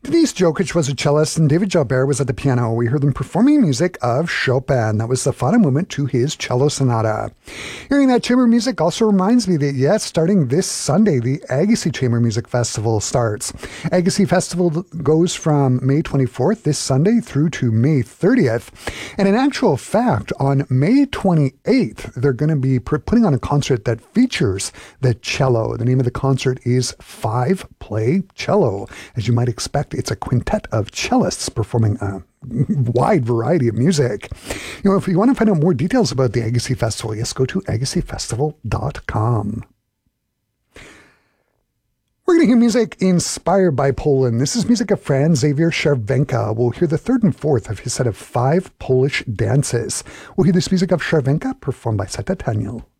Denise Jokic was a cellist and David Jalbert was at the piano. We heard them performing music of Chopin. That was the final movement to his cello sonata. Hearing that chamber music also reminds me that, yes, starting this Sunday, the Agassiz Chamber Music Festival starts. Agassiz Festival goes from May 24th, this Sunday, through to May 30th. And in actual fact, on May 28th, they're going to be putting on a concert that features the cello. The name of the concert is Five Play Cello. As you might expect, it's a quintet of cellists performing a wide variety of music. You know, if you want to find out more details about the Agassiz Festival, yes, go to agassizfestival.com. We're going to hear music inspired by Poland. This is music of Franz Xavier Czerwenka. We'll hear the third and fourth of his set of 5 Polish dances. We'll hear this music of Czerwenka performed by Seta Taniel.